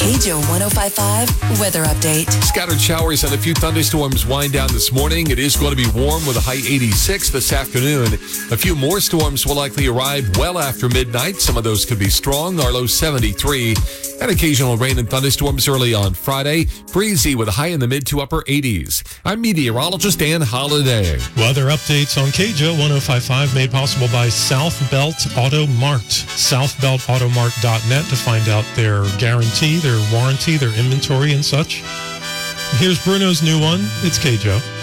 KJO 105.5 weather update. Scattered showers and a few thunderstorms wind down this morning. It is going to be warm with a high 86 this afternoon. A few more storms will likely arrive well after midnight. Some of those could be strong. Our low 73. And occasional rain and thunderstorms early on Friday. Breezy with a high in the mid to upper 80s. I'm meteorologist Dan Holliday. Weather updates on KJO 105.5 made possible by South Belt Auto Mart. SouthBeltAutomart.net to find out their guarantee, their warranty, their inventory and such. Here's Bruno's new one. It's KJO.